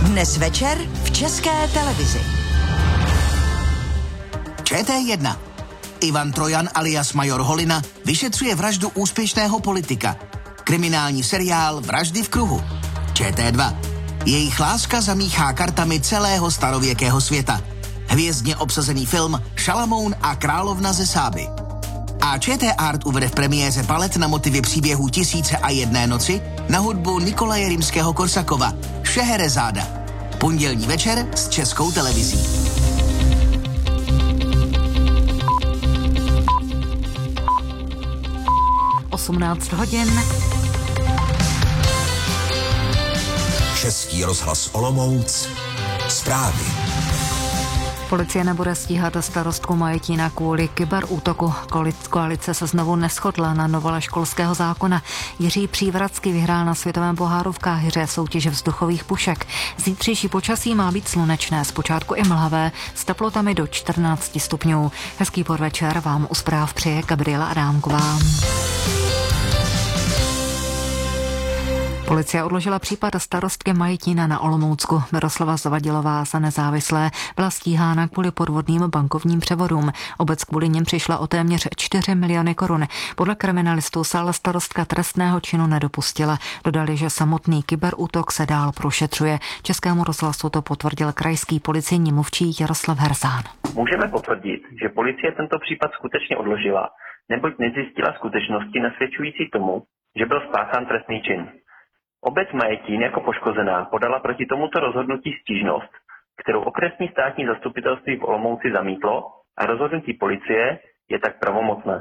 Dnes večer v České televizi. ČT1. Ivan Trojan alias Major Holina vyšetřuje vraždu úspěšného politika. Kriminální seriál Vraždy v kruhu. ČT2. Jejich láska zamíchá kartami celého starověkého světa. Hvězdně obsazený film Šalamoun a královna ze Sáby. A ČT Art uvede v premiéře balet na motivy příběhů Tisíce a jedné noci na hudbu Nikolaje Rimského-Korsakova Šeherezáda. Pondělní večer s Českou televizí. hodin. Český rozhlas Olomouc. Zprávy. Policie nebude stíhat starostku Majetína kvůli kyberútoku. Koalice se znovu neshodla na novele školského zákona. Jiří Přívracký vyhrál na světovém poháru v Káhiře soutěž vzduchových pušek. Zítřejší počasí má být slunečné, zpočátku i mlhavé, s teplotami do 14 stupňů. Hezký podvečer vám u zpráv přeje Gabriela Adámková. Policie odložila případ starostky Majetína na Olomoucku. Miroslava Zavadilová za nezávislé byla stíhána kvůli podvodným bankovním převodům. Obec kvůli něm přišla o téměř 4 miliony korun. Podle kriminalistů se ale starostka trestného činu nedopustila. Dodali, že samotný kyberútok se dál prošetřuje. Českému rozhlasu to potvrdil krajský policejní mluvčí Jaroslav Herzán. Můžeme potvrdit, že policie tento případ skutečně odložila, neboť nezjistila skutečnosti nasvědčující tomu, že byl spáchán trestný čin. Obec Majetín jako poškozená podala proti tomuto rozhodnutí stížnost, kterou okresní státní zastupitelství v Olomouci zamítlo a rozhodnutí policie je tak pravomocné.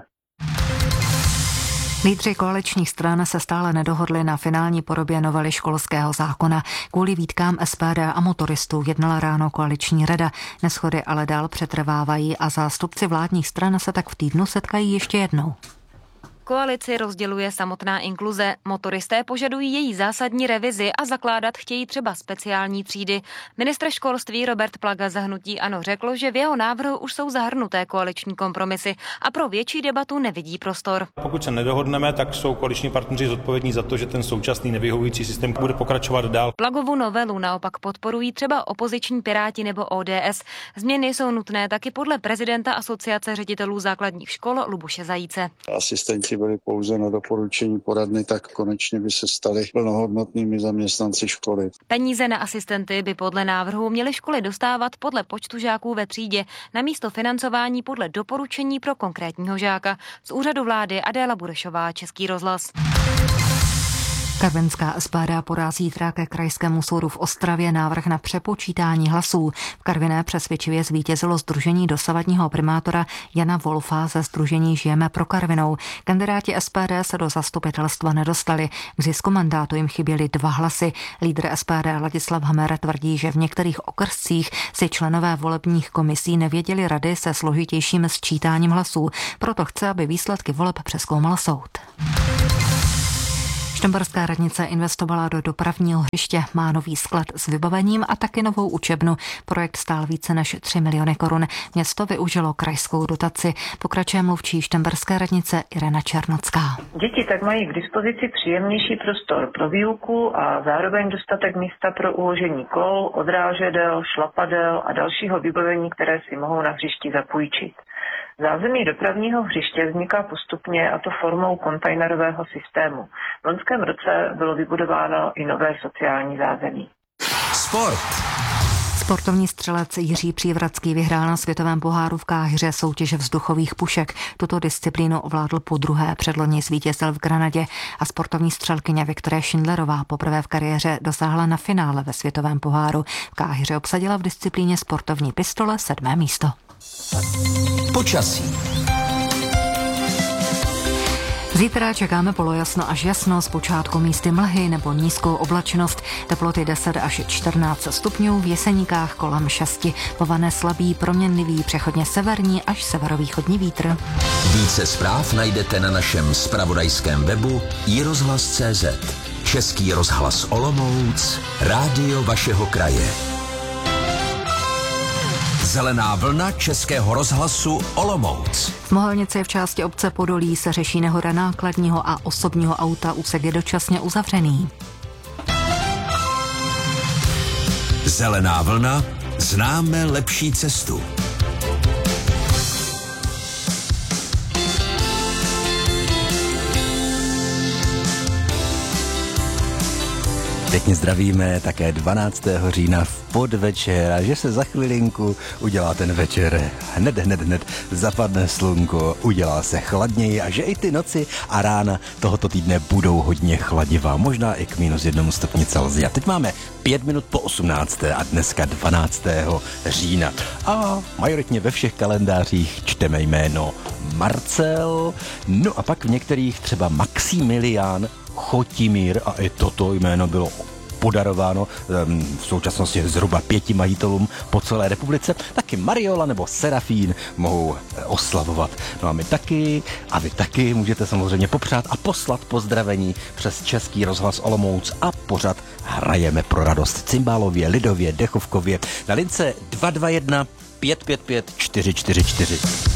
Lídři koaličních stran se stále nedohodli na finální podobě novely školského zákona. Kvůli výtkám SPD a motoristů jednala ráno koaliční rada. Neshody ale dál přetrvávají a zástupci vládních stran se tak v týdnu setkají ještě jednou. Koalici rozděluje samotná inkluze. Motoristé požadují její zásadní revizi a zakládat chtějí třeba speciální třídy. Ministr školství Robert Plaga za hnutí ANO řekl, že v jeho návrhu už jsou zahrnuté koaliční kompromisy a pro větší debatu nevidí prostor. Pokud se nedohodneme, tak jsou koaliční partneři zodpovědní za to, že ten současný nevyhovující systém bude pokračovat dál. Plagovu novelu naopak podporují třeba opoziční Piráti nebo ODS. Změny jsou nutné taky podle prezidenta Asociace ředitelů základních škol Luboše Zajíce. Asistenti byli pouze na doporučení poradny, tak konečně by se stali plnohodnotnými zaměstnanci školy. Peníze na asistenty by podle návrhu měly školy dostávat podle počtu žáků ve třídě, namísto financování podle doporučení pro konkrétního žáka. Z úřadu vlády Adéla Burešová, Český rozhlas. Karvinská SPD podá zítra ke krajskému soudu v Ostravě návrh na přepočítání hlasů. V Karviné přesvědčivě zvítězilo sdružení dosavadního primátora Jana Wolfa ze sdružení Žijeme pro Karvinou. Kandidáti SPD se do zastupitelstva nedostali. K zisku mandátu jim chyběly 2 hlasy. Lídr SPD Ladislav Hammer tvrdí, že v některých okrscích si členové volebních komisí nevěděli rady se složitějším sčítáním hlasů. Proto chce, aby výsledky voleb přezkoumal soud. Štomberská radnice investovala do dopravního hřiště, má nový sklad s vybavením a taky novou učebnu. Projekt stál více než 3 miliony korun. Město využilo krajskou dotaci. Pokračuje mluvčí Štomberské radnice Irena Černocká. Děti tak mají k dispozici příjemnější prostor pro výuku a zároveň dostatek místa pro uložení kol, odrážedel, šlapadel a dalšího vybavení, které si mohou na hřišti zapůjčit. Zázemí dopravního hřiště vzniká postupně, a to formou kontejnerového systému. V loňském roce bylo vybudováno i nové sociální zázemí. Sport. Sportovní střelec Jiří Přívracký vyhrál na světovém poháru v Káhiře soutěž vzduchových pušek. Tuto disciplínu ovládl podruhé, předloni zvítězil v Granadě a sportovní střelkyně Viktorie Schindlerová poprvé v kariéře dosáhla na finále ve světovém poháru. V Káhiře obsadila v disciplíně sportovní pistole 7. místo. Počasí. Zítra čekáme polojasno až jasno, zpočátku místy mlhy nebo nízkou oblačnost, teploty 10 až 14 stupňů, v Jeseníkách kolem 6, povane slabý, proměnlivý, přechodně severní až severovýchodní vítr. Více zpráv najdete na našem zpravodajském webu iRozhlas.cz. Český rozhlas Olomouc, rádio vašeho kraje. Zelená vlna Českého rozhlasu Olomouc. V Mohelnici v části obce Podolí se řeší nehoda nákladního a osobního auta, úsek je dočasně uzavřený. Zelená vlna, známe lepší cestu. Pěkně zdravíme také 12. října v podvečer a že se za chvilinku udělá ten večer. Hned zapadne slunko, udělá se chladněji a že i ty noci a rána tohoto týdne budou hodně chladivá, možná i k -1 stupni Celsia. Teď máme 5 minut po 18. a dneska 12. října. A majoritně ve všech kalendářích čteme jméno Marcel, no a pak v některých třeba Maximilián, Chotimír a i toto jméno bylo podarováno v současnosti zhruba 5 majitelům po celé republice. Taky Mariola nebo Serafín mohou oslavovat. No a my taky a vy taky můžete samozřejmě popřát a poslat pozdravení přes Český rozhlas Olomouc a pořad Hrajeme pro radost Cimbálově, Lidově, Dechovkově na lince 221 555 444.